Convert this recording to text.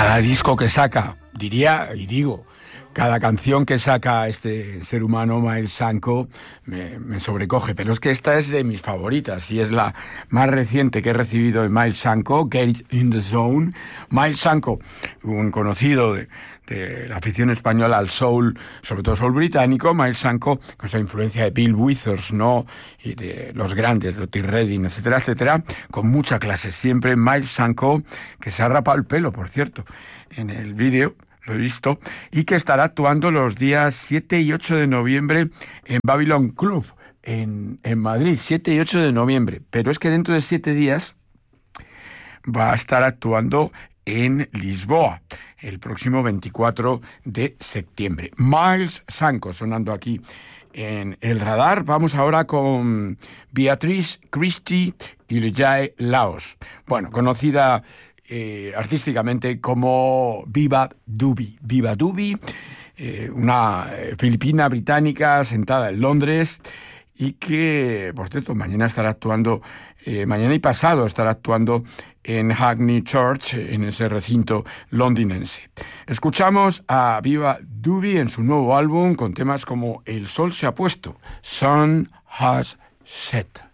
cada disco que saca, diría y digo, cada canción que saca este ser humano, Miles Sanko, me sobrecoge. Pero es que esta es de mis favoritas y es la más reciente que he recibido de Miles Sanko, Get in the Zone. Miles Sanko, un conocido de la afición española al soul, sobre todo soul británico. Miles Sanko, con esa influencia de Bill Withers, ¿no? Y de los grandes, de Otis Redding, etcétera, etcétera, con mucha clase. Siempre Miles Sanko, que se ha rapado el pelo, por cierto, en el vídeo, lo he visto, y que estará actuando los días 7 y 8 de noviembre en Babylon Club, en Madrid, 7 y 8 de noviembre. Pero es que dentro de 7 días va a estar actuando en Lisboa, el próximo 24 de septiembre. Miles Sanko sonando aquí en el radar. Vamos ahora con Beatrice Christie y Lejay Laos. Bueno, conocida artísticamente como Viva Dubi. Viva Dubi, una filipina británica sentada en Londres y que, por cierto, mañana estará actuando, mañana y pasado estará actuando en Hackney Church, en ese recinto londinense. Escuchamos a Viva Dubi en su nuevo álbum con temas como El sol se ha puesto, Sun has set.